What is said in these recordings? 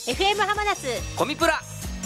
FM 浜松コミプラ。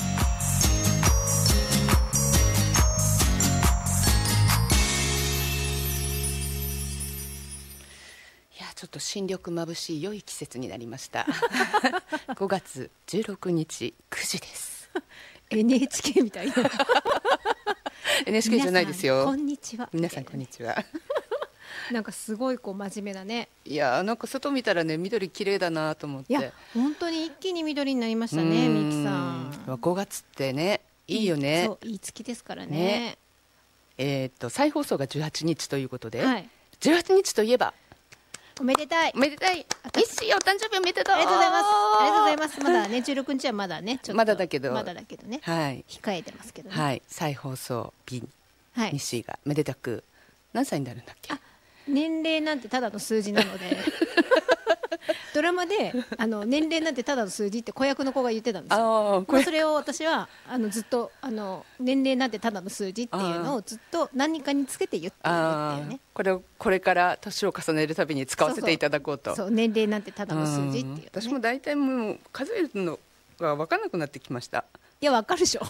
ちょっと新緑眩しい良い季節になりました5月16日9時です。 NHK みたいな NHK じゃないですよ。 こんにちは。 皆さんこんにちはなんかすごいこう真面目だね。 いやなんか外見たらね緑綺麗だなと思って。 いや本当に一気に緑になりましたね。みきさん 5月ってねいいよね。 そういい月ですからね。 再放送が18日ということで、 はい、 18日といえばおめでたい。 おめでたい。西お誕生日おめでとう。 ありがとうございます。ありがとうございます。まだね16日はまだねちょっとまだだけどね、 はい、 控えてますけどね。 はい、再放送日、 はい、 西がめでたく何歳になるんだっけ。 年齢なんてただの数字なのでドラマで年齢なんてただの数字って子役の子が言ってたんですよ。それを私はずっと年齢なんてただの数字っていうのをずっと何かにつけて言っているっていうね。 これから年を重ねるたびに使わせていただこうと。 そう年齢なんてただの数字っていう、ね、 私も大体もう数えるのが分からなくなってきました。 いや分かるでしょ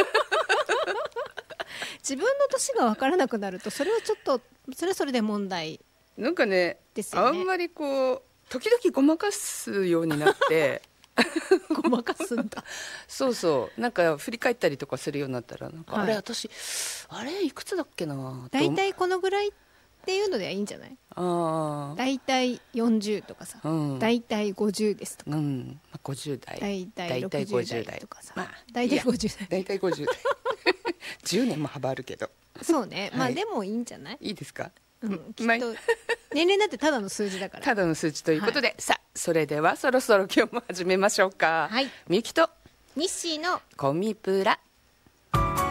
自分の年が分からなくなるとそれはちょっとそれはそれで問題なんかねですよね。 あんまりこう時々ごまかすようになってごまかすんだそうそうなんか振り返ったりとかするようになったらなんか、 はい、 私あれいくつだっけな。 だいたいこのぐらいっていうのではいいんじゃない。だいたい40とかさ、だいたい50ですとか、 50代だいたい60代とかさ、だいたい50代だいたい50代10年も幅あるけどそうね、まあでもいいんじゃない。 いいですか。 きっと年齢なんてただの数字だからただの数字ということで、さあそれではそろそろ今日も始めましょうか。 はい、 みゆきと日誌のコミプラ。